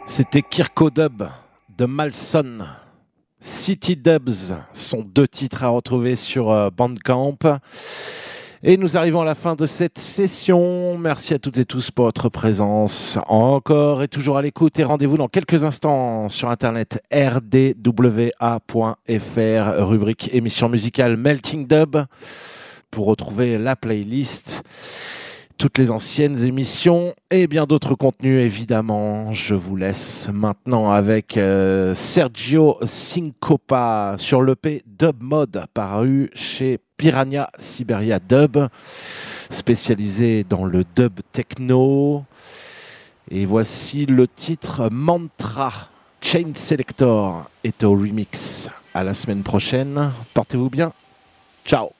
C'était Kirko Dub de Malson. City Dubs sont deux titres à retrouver sur Bandcamp. Et nous arrivons à la fin de cette session. Merci à toutes et tous pour votre présence. Encore et toujours à l'écoute. Et rendez-vous dans quelques instants sur internet rdwa.fr, rubrique émission musicale Melting Dub, pour retrouver la playlist, toutes les anciennes émissions et bien d'autres contenus évidemment. Je vous laisse maintenant avec Sergio Syncopa sur l'EP Dub Mode paru chez Piranha Siberia Dub, spécialisé dans le dub techno. Et voici le titre Mantra. Chain Selector est au remix. À la semaine prochaine. Portez-vous bien. Ciao.